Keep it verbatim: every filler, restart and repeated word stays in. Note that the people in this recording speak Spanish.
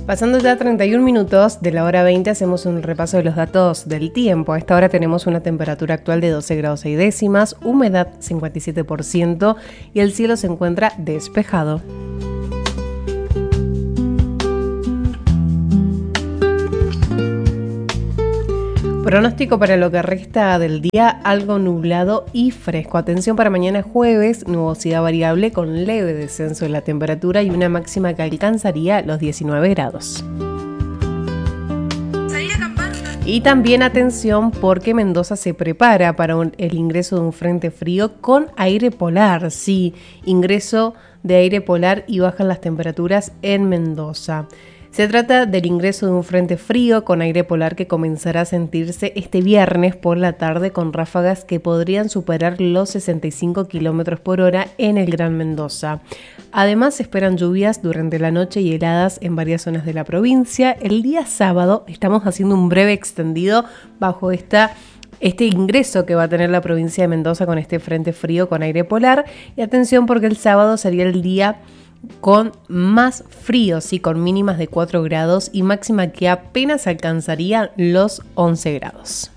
Pasando ya treinta y un minutos de la hora veinte, hacemos un repaso de los datos del tiempo. A esta hora tenemos una temperatura actual de doce grados seis décimas, humedad cincuenta y siete por ciento y el cielo se encuentra despejado. Pronóstico para lo que resta del día, algo nublado y fresco. Atención para mañana jueves, nubosidad variable con leve descenso de la temperatura y una máxima que alcanzaría los diecinueve grados. Y también atención porque Mendoza se prepara para un, el ingreso de un frente frío con aire polar. Sí, ingreso de aire polar y bajan las temperaturas en Mendoza. Se trata del ingreso de un frente frío con aire polar que comenzará a sentirse este viernes por la tarde con ráfagas que podrían superar los sesenta y cinco kilómetros por hora en el Gran Mendoza. Además, se esperan lluvias durante la noche y heladas en varias zonas de la provincia. El día sábado estamos haciendo un breve extendido bajo esta Este ingreso que va a tener la provincia de Mendoza con este frente frío con aire polar. Y atención porque el sábado sería el día con más frío, sí, con mínimas de cuatro grados y máxima que apenas alcanzaría los once grados.